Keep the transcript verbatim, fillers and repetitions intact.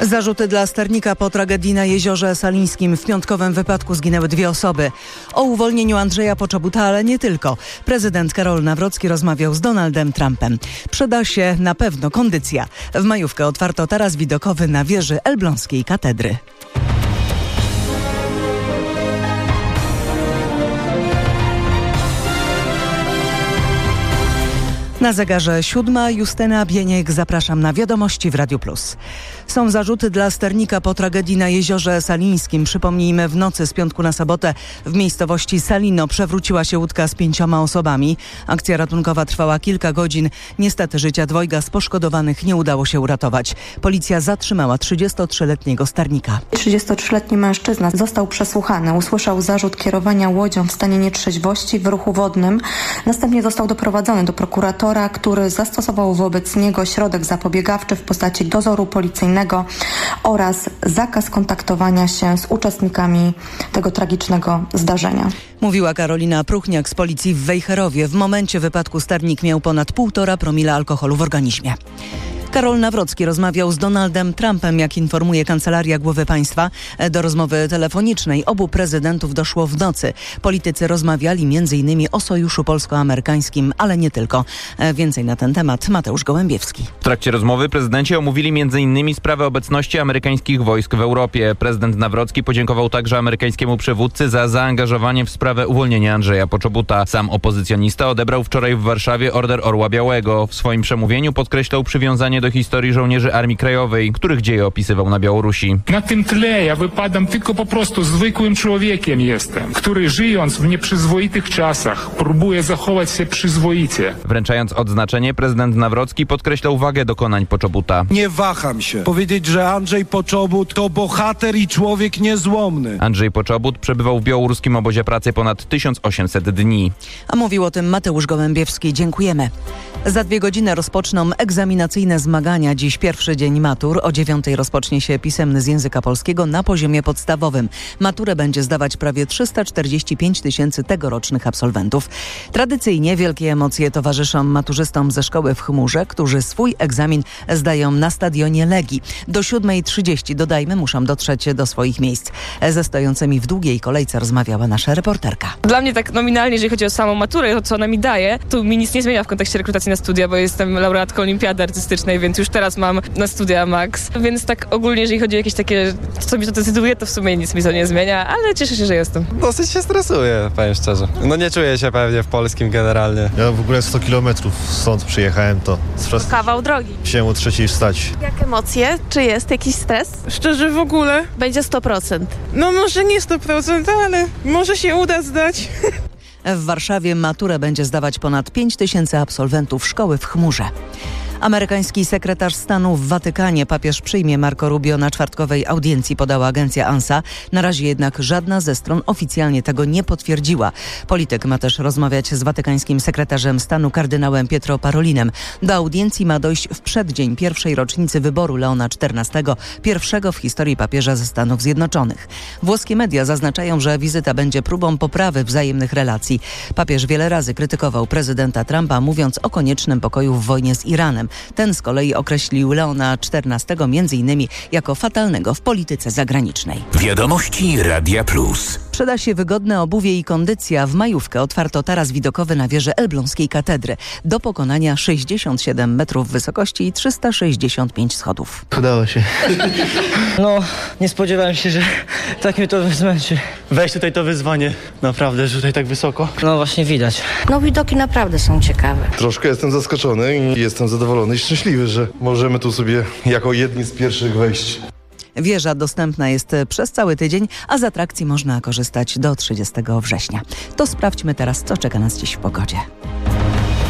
Zarzuty dla sternika po tragedii na Jeziorze Salińskim. W piątkowym wypadku zginęły dwie osoby. O uwolnieniu Andrzeja Poczobuta, ale nie tylko. Prezydent Karol Nawrocki rozmawiał z Donaldem Trumpem. Przyda się na pewno kondycja. W majówkę otwarto taras widokowy na wieży Elbląskiej Katedry. Na zegarze siódma. Justyna Bieniek, zapraszam na wiadomości w Radiu Plus. Są zarzuty dla sternika po tragedii na Jeziorze Salińskim. Przypomnijmy, w nocy z piątku na sobotę w miejscowości Salino przewróciła się łódka z pięcioma osobami. Akcja ratunkowa trwała kilka godzin. Niestety życia dwojga z poszkodowanych nie udało się uratować. Policja zatrzymała trzydziestotrzyletniego sternika. trzydziestotrzyletni mężczyzna został przesłuchany. Usłyszał zarzut kierowania łodzią w stanie nietrzeźwości w ruchu wodnym. Następnie został doprowadzony do prokuratora, który zastosował wobec niego środek zapobiegawczy w postaci dozoru policyjnego oraz zakaz kontaktowania się z uczestnikami tego tragicznego zdarzenia. Mówiła Karolina Pruchniak z policji w Wejherowie. W momencie wypadku sternik miał ponad półtora promila alkoholu w organizmie. Karol Nawrocki rozmawiał z Donaldem Trumpem, jak informuje Kancelaria Głowy Państwa. Do rozmowy telefonicznej obu prezydentów doszło w nocy. Politycy rozmawiali między innymi o sojuszu polsko-amerykańskim, ale nie tylko. Więcej na ten temat Mateusz Gołębiewski. W trakcie rozmowy prezydenci omówili między innymi sprawę obecności amerykańskich wojsk w Europie. Prezydent Nawrocki podziękował także amerykańskiemu przywódcy za zaangażowanie w sprawę uwolnienia Andrzeja Poczobuta. Sam opozycjonista odebrał wczoraj w Warszawie Order Orła Białego. W swoim przemówieniu podkreślał przywiązanie do historii żołnierzy Armii Krajowej, których dzieje opisywał na Białorusi. Na tym tle ja wypadam tylko po prostu zwykłym człowiekiem jestem, który żyjąc w nieprzyzwoitych czasach próbuje zachować się przyzwoicie. Wręczając odznaczenie, prezydent Nawrocki podkreślał wagę dokonań Poczobuta. Nie waham się powiedzieć, że Andrzej Poczobut to bohater i człowiek niezłomny. Andrzej Poczobut przebywał w białoruskim obozie pracy ponad tysiąc osiemset dni. A mówił o tym Mateusz Gołębiewski. Dziękujemy. Za dwie godziny rozpoczną egzaminacyjne zmagania. Dziś pierwszy dzień matur. O dziewiątej rozpocznie się pisemny z języka polskiego na poziomie podstawowym. Maturę będzie zdawać prawie trzysta czterdzieści pięć tysięcy tegorocznych absolwentów. Tradycyjnie wielkie emocje towarzyszą maturzystom ze szkoły w Chmurze, którzy swój egzamin zdają na stadionie Legii. Do siódmej trzydzieści, dodajmy, muszą dotrzeć do swoich miejsc. Ze stojącymi w długiej kolejce rozmawiała nasza reporterka. Dla mnie tak nominalnie, jeżeli chodzi o samą maturę, to co ona mi daje, to mi nic nie zmienia w kontekście rekrutacji na studia, bo jestem laureatką olimpiady artystycznej, więc już teraz mam na studia maks. Więc tak ogólnie, jeżeli chodzi o jakieś takie, co mi to decyduje, to w sumie nic mi to nie zmienia, ale cieszę się, że jestem. Dosyć się stresuję, powiem szczerze. No nie czuję się pewnie w polskim generalnie. Ja w ogóle sto kilometrów stąd przyjechałem, to stres. Kawał drogi. Się o trzeciej wstać. Jak emocje? Czy jest jakiś stres? Szczerze w ogóle? Będzie sto procent. No może nie sto procent, ale może się uda zdać. W Warszawie maturę będzie zdawać ponad pięć tysięcy absolwentów szkoły w Chmurze. Amerykański sekretarz stanu w Watykanie papież przyjmie Marco Rubio na czwartkowej audiencji, podała agencja ANSA. Na razie jednak żadna ze stron oficjalnie tego nie potwierdziła. Polityk ma też rozmawiać z watykańskim sekretarzem stanu kardynałem Pietro Parolinem. Do audiencji ma dojść w przeddzień pierwszej rocznicy wyboru Leona czternastego, pierwszego w historii papieża ze Stanów Zjednoczonych. Włoskie media zaznaczają, że wizyta będzie próbą poprawy wzajemnych relacji. Papież wiele razy krytykował prezydenta Trumpa, mówiąc o koniecznym pokoju w wojnie z Iranem. Ten z kolei określił Leona czternastego między innymi jako fatalnego w polityce zagranicznej. Wiadomości Radia Plus. Przyda się wygodne obuwie i kondycja. W majówkę otwarto taras widokowy na wieży Elbląskiej Katedry. Do pokonania sześćdziesiąt siedem metrów wysokości i trzysta sześćdziesiąt pięć schodów. Udało się. No, nie spodziewałem się, że tak mnie to zmęczy. Wejść tutaj to wyzwanie. Naprawdę, że tutaj tak wysoko. No właśnie widać. No widoki naprawdę są ciekawe. Troszkę jestem zaskoczony i jestem zadowolony i szczęśliwy, że możemy tu sobie jako jedni z pierwszych wejść. Wieża dostępna jest przez cały tydzień, a z atrakcji można korzystać do trzydziestego września. To sprawdźmy teraz, co czeka nas dziś w pogodzie.